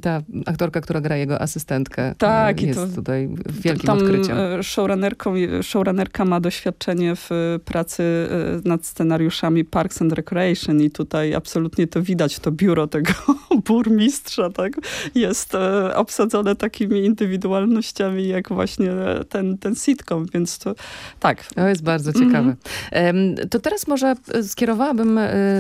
ta aktorka, która gra jego asystentkę, tak, jest tutaj wielkim odkryciem. Showrunnerka ma doświadczenie w pracy nad scenariuszami Parks and Recreation i tutaj absolutnie to widać, to biuro tego burmistrza, tak, jest obsadzone takimi indywidualnościami, jak właśnie ten sitcom, więc to tak. To jest bardzo ciekawe. To teraz może skierowałabym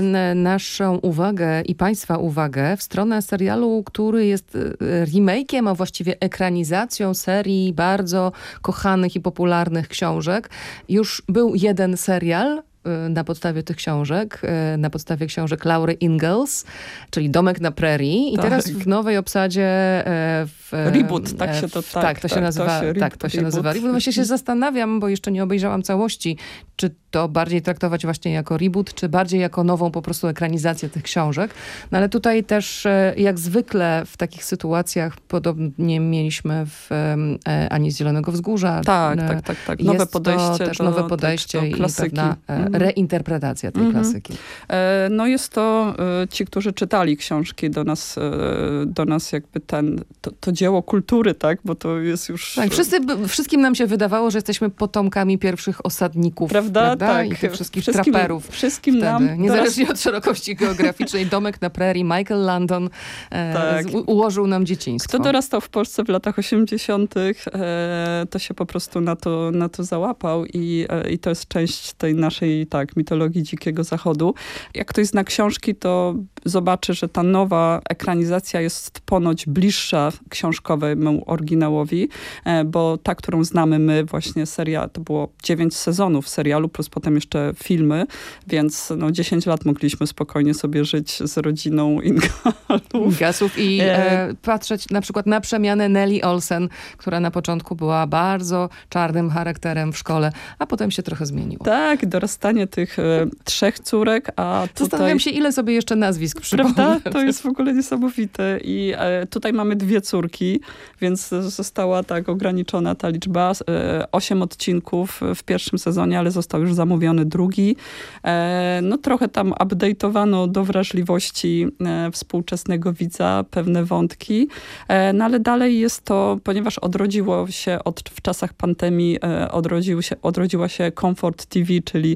naszą uwagę i państwa uwagę w stronę serialu, który jest remake'iem, a właściwie ekranizacją serii bardzo kochanych i popularnych książek. Już był jeden serial na podstawie tych książek, na podstawie książek Laury Ingalls, czyli Domek na Prerii. I teraz w nowej obsadzie Reboot, tak się nazywa. To się nazywa Reboot. Właśnie się zastanawiam, bo jeszcze nie obejrzałam całości, czy to bardziej traktować właśnie jako reboot, czy bardziej jako nową po prostu ekranizację tych książek. No ale tutaj też jak zwykle w takich sytuacjach podobnie mieliśmy w Ani z Zielonego Wzgórza. Tak. Nowe podejście to też nowe podejście i pewna reinterpretacja tej klasyki. No jest to ci, którzy czytali książki do nas jakby to dzieło kultury, tak? Bo to jest już... Tak, wszystkim nam się wydawało, że jesteśmy potomkami pierwszych osadników. Prawda? Tak. I tych wszystkich traperów. Wszystkim nam... Niezależnie od szerokości geograficznej, Domek na Prairie, Michael Landon ułożył nam dzieciństwo. Kto dorastał w Polsce w latach 80., to się po prostu na to załapał i to jest część tej naszej mitologii Dzikiego Zachodu. Jak ktoś zna książki, to zobaczy, że ta nowa ekranizacja jest ponoć bliższa książkowemu oryginałowi, bo ta, którą znamy my, właśnie seria, to było 9 sezonów serialu, plus potem jeszcze filmy, więc 10 lat mogliśmy spokojnie sobie żyć z rodziną Ingasów i patrzeć na przykład na przemianę Nellie Olsen, która na początku była bardzo czarnym charakterem w szkole, a potem się trochę zmieniło. Tak, dorastanie tych 3 córek, a tutaj... Zastanawiam się, ile sobie jeszcze nazwisk przypomnę. Prawda? To jest w ogóle niesamowite. I tutaj mamy 2 córki, więc została tak ograniczona ta liczba. 8 odcinków w pierwszym sezonie, ale został już zamówiony drugi. No trochę tam update'owano do wrażliwości współczesnego widza pewne wątki, no ale dalej jest to, ponieważ odrodziło się w czasach pandemii, odrodziła się Comfort TV, czyli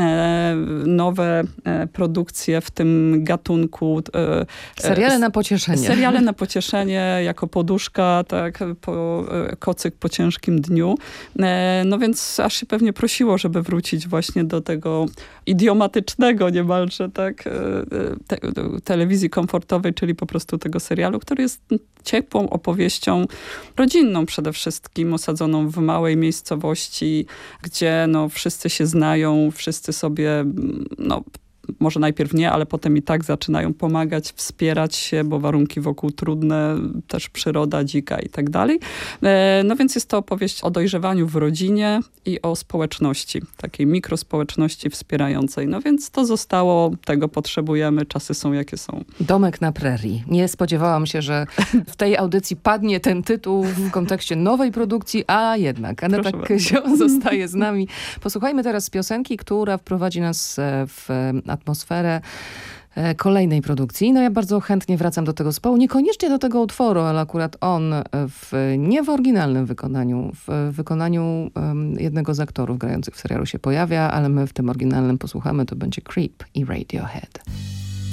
nowe produkcje w tym gatunku. Seriale na pocieszenie. Seriale na pocieszenie, jako poduszka, tak, kocyk po ciężkim dniu. No więc aż się pewnie prosiło, żeby wrócić właśnie do tego idiomatycznego niemalże, tak, telewizji komfortowej, czyli po prostu tego serialu, który jest ciepłą opowieścią rodzinną przede wszystkim, osadzoną w małej miejscowości, gdzie wszyscy się znają, wszyscy sobie, może najpierw nie, ale potem i tak zaczynają pomagać, wspierać się, bo warunki wokół trudne, też przyroda dzika i tak dalej. No więc jest to opowieść o dojrzewaniu w rodzinie i o społeczności, takiej mikrospołeczności wspierającej. No więc to zostało, tego potrzebujemy, czasy są jakie są. Domek na Prerii. Nie spodziewałam się, że w tej audycji padnie ten tytuł w kontekście nowej produkcji, a jednak Aneta Kyzio zostaje z nami. Posłuchajmy teraz piosenki, która wprowadzi nas w atmosferę kolejnej produkcji. No ja bardzo chętnie wracam do tego zespołu. Niekoniecznie do tego utworu, ale akurat on nie w oryginalnym wykonaniu, w wykonaniu jednego z aktorów grających w serialu się pojawia, ale my w tym oryginalnym posłuchamy. To będzie Creep i Radiohead.